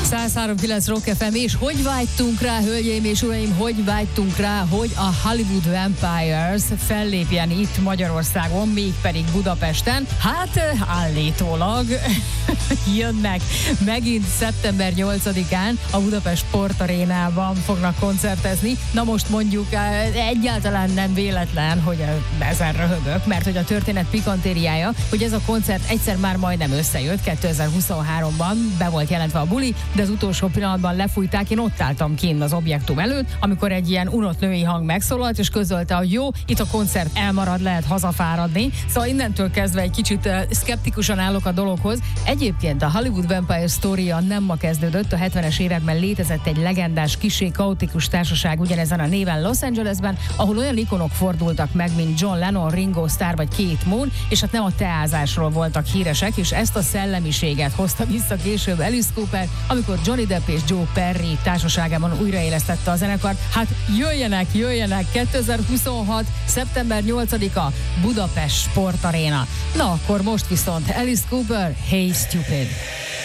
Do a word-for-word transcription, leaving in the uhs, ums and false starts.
száz három kilenc Rock ef em, és hogy vágytunk rá, hölgyeim és uraim, hogy vágytunk rá, hogy a Hollywood Vampires fellépjen itt Magyarországon, mégpedig Budapesten. Hát állítólag jönnek megint szeptember nyolcadikán a Budapest Sportarénában fognak koncertezni. Na most mondjuk egyáltalán nem véletlen, hogy ezen röhögök, mert hogy a történet pikantériája, hogy ez a koncert egyszer már majdnem összejött, kétezer-huszonháromban be volt jelentve a buli, de az utolsó pillanatban lefújták. Én ott álltam kint az objektum előtt, amikor egy ilyen unott női hang megszólalt, és közölte, hogy jó, itt a koncert elmarad, lehet hazafáradni. Szóval innentől kezdve egy kicsit uh, szkeptikusan állok a dologhoz. Egyébként a Hollywood Vampire sztoria nem ma kezdődött, a hetvenes években létezett egy legendás, kissé kaotikus társaság ugyanezen a néven Los Angelesben, ahol olyan ikonok fordultak meg, mint John Lennon, Ringo Starr vagy Keith Moon, és hát nem a teázásról voltak híresek, és ezt a szellemiséget hozta vissza később Alice Cooper, amikor Johnny Depp és Joe Perry társaságában újraélesztette a zenekart. Hát jöjjenek, jöjjenek, kétezer-huszonhat. szeptember nyolcadika, Budapest Sportaréna. Na akkor most viszont Alice Cooper, Hey Stupid.